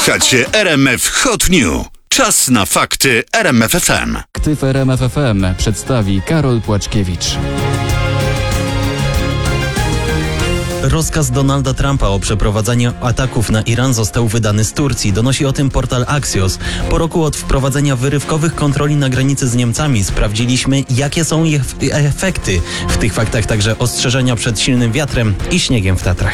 Słuchacie RMF Hot New. Czas na fakty RMF FM. Aktyw RMF FM przedstawi Karol Płaczkiewicz. Rozkaz Donalda Trumpa o przeprowadzeniu ataków na Iran został wydany z Turcji. Donosi o tym portal Axios. Po roku od wprowadzenia wyrywkowych kontroli na granicy z Niemcami sprawdziliśmy, jakie są ich efekty. W tych faktach także ostrzeżenia przed silnym wiatrem i śniegiem w Tatrach.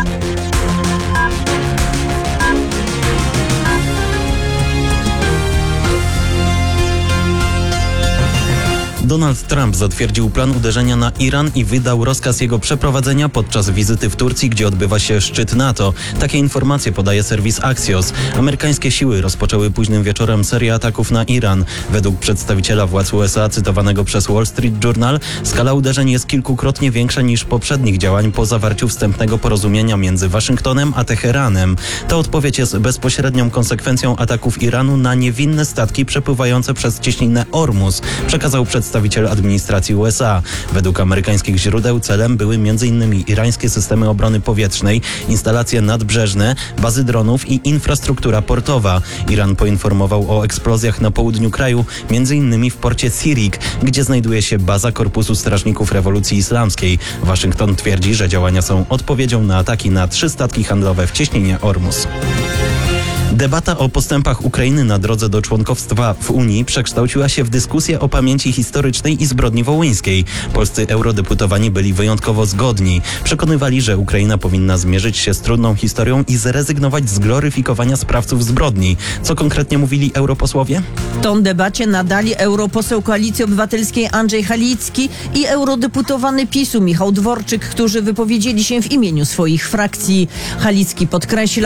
Donald Trump zatwierdził plan uderzenia na Iran i wydał rozkaz jego przeprowadzenia podczas wizyty w Turcji, gdzie odbywa się szczyt NATO. Takie informacje podaje serwis Axios. Amerykańskie siły rozpoczęły późnym wieczorem serię ataków na Iran. Według przedstawiciela władz USA cytowanego przez Wall Street Journal skala uderzeń jest kilkukrotnie większa niż poprzednich działań po zawarciu wstępnego porozumienia między Waszyngtonem a Teheranem. Ta odpowiedź jest bezpośrednią konsekwencją ataków Iranu na niewinne statki przepływające przez cieśninę Ormus, przekazał przedstawiciel administracji USA. Według amerykańskich źródeł celem były m.in. irańskie systemy obrony powietrznej, instalacje nadbrzeżne, bazy dronów i infrastruktura portowa. Iran poinformował o eksplozjach na południu kraju, m.in. w porcie Sirik, gdzie znajduje się baza Korpusu Strażników Rewolucji Islamskiej. Waszyngton twierdzi, że działania są odpowiedzią na ataki na 3 statki handlowe w cieśninie Ormus. Debata o postępach Ukrainy na drodze do członkostwa w Unii przekształciła się w dyskusję o pamięci historycznej i zbrodni wołyńskiej. Polscy eurodeputowani byli wyjątkowo zgodni. Przekonywali, że Ukraina powinna zmierzyć się z trudną historią i zrezygnować z gloryfikowania sprawców zbrodni. Co konkretnie mówili europosłowie? Tą debacie nadali europoseł Koalicji Obywatelskiej Andrzej Halicki i eurodeputowany PiS-u Michał Dworczyk, którzy wypowiedzieli się w imieniu swoich frakcji. Halicki podkreśla,